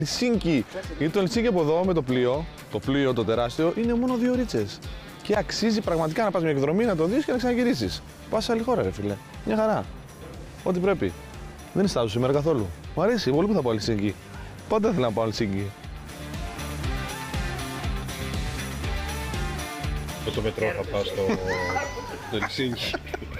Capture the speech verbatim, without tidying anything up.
Ελσίνκι. Γιατί το Ελσίνκι από εδώ με το πλοίο, το πλοίο το τεράστιο, είναι μόνο δύο ωρίτσες. Και αξίζει πραγματικά να πας μια εκδρομή, να το δεις και να ξαναγυρίσεις. Πας σε άλλη χώρα, ρε φίλε. Μια χαρά. Ό,τι πρέπει. Δεν είναι στάζω σήμερα καθόλου. Μου αρέσει, πολύ που θα πάω Ελσίνκι. Πάντα ήθελα να πάω Ελσίνκι. Με το μετρό θα πάω στο Ελσίνκι.